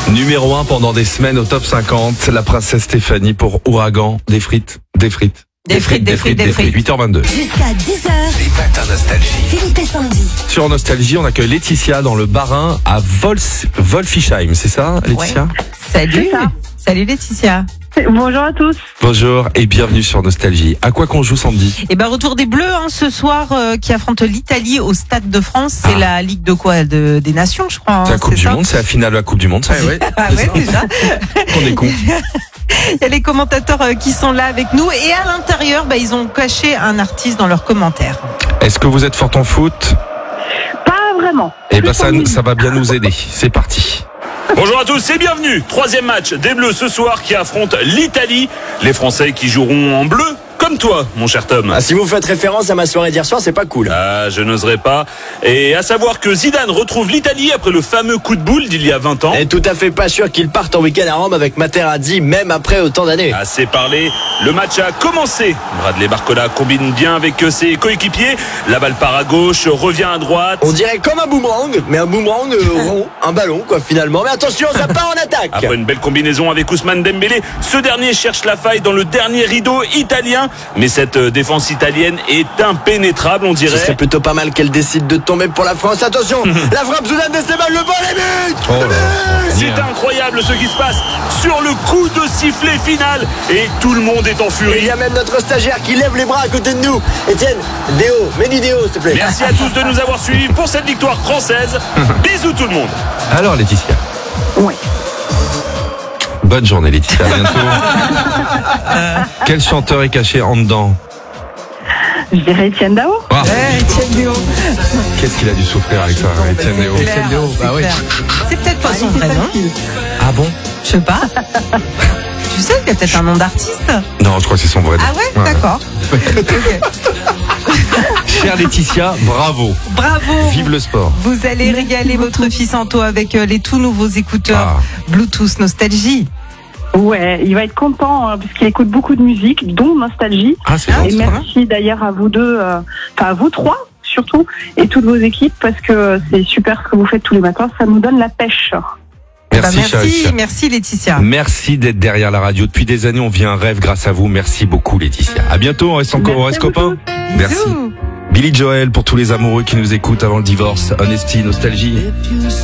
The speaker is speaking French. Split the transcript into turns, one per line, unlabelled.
Numéro 1 pendant des semaines au top 50, la princesse Stéphanie pour Ouragan. Des frites. 8h22.
Jusqu'à 10h.
Les matins nostalgie.
Philippe et Sandy.
Sur Nostalgie, on accueille Laetitia dans le Bas-Rhin à Wolfisheim, c'est ça, Laetitia?
Salut.
C'est ça.
Salut Laetitia.
Bonjour à tous.
Bonjour et bienvenue sur Nostalgie. À quoi qu'on joue, Sandy?
Et retour des Bleus ce soir qui affrontent l'Italie au Stade de France. C'est la Ligue de quoi? Des Nations, je crois.
C'est la Coupe du Monde, c'est la finale de la Coupe du Monde, ça.
Ah ouais, déjà.
On est con.
Il y a les commentateurs qui sont là avec nous et à l'intérieur, ils ont caché un artiste dans leurs commentaires.
Est-ce que vous êtes fort en foot?
Pas vraiment.
Eh ben ça va bien nous aider. C'est parti.
Bonjour à tous et bienvenue. 3e match des Bleus ce soir qui affrontent l'Italie. Les Français qui joueront en bleu. Comme toi, mon cher Tom.
Ah, si vous faites référence à ma soirée d'hier soir, c'est pas cool.
Ah, je n'oserais pas. Et à savoir que Zidane retrouve l'Italie après le fameux coup de boule d'il y a 20 ans.
Et tout à fait pas sûr qu'il parte en week-end à Rome avec Materazzi, même après autant d'années.
Assez parlé, le match a commencé. Bradley Barcola combine bien avec ses coéquipiers. La balle part à gauche, revient à droite.
On dirait comme un boomerang, mais un boomerang rond, un ballon quoi finalement. Mais attention, ça part en attaque.
Après une belle combinaison avec Ousmane Dembélé, ce dernier cherche la faille dans le dernier rideau italien. Mais cette défense italienne est impénétrable, on
Ce
dirait.
serait plutôt pas mal qu'elle décide de tomber pour la France. Attention, la frappe Zidane d'Esteban, le ball est but.
C'est incroyable ce qui se passe sur le coup de sifflet final et tout le monde est en
Et il
furie.
y a même notre stagiaire qui lève les bras à côté de nous. Étienne, Déo, mets-y Déo s'il te plaît.
Merci à tous de nous avoir suivis pour cette victoire française. Bisous tout le monde.
Alors Laetitia.
Oui.
Bonne journée Laetitia, à bientôt. Quel chanteur est caché en dedans?
Je dirais Etienne Dao.
Ah,
Etienne Déo.
qu'est-ce qu'il a dû souffrir avec ça, Etienne Déo.
C'est peut-être pas son vrai nom.
Ah bon?
Je sais pas. Tu sais qu'il y a peut-être un nom d'artiste.
Non, je crois que c'est son vrai nom.
Ah ouais, d'accord. Ok.
Chère Laetitia, bravo.
Bravo.
Vive le sport.
Vous allez régaler votre fils Anto avec les tout nouveaux écouteurs Bluetooth Nostalgie.
Ouais, il va être content puisqu'il écoute beaucoup de musique, dont Nostalgie.
Ah, c'est
Et
gentil.
merci d'ailleurs à vous deux, à vous trois surtout, et toutes vos équipes parce que c'est super ce que vous faites tous les matins. Ça nous donne la pêche.
Merci, chère Laetitia.
Merci Laetitia.
Merci d'être derrière la radio. Depuis des années, on vit un rêve grâce à vous. Merci beaucoup, Laetitia. À bientôt. On reste
Merci à vous
copains.
tous.
Merci.
Bisous.
Billy Joel pour tous les amoureux qui nous écoutent avant le divorce. Honesty, Nostalgie.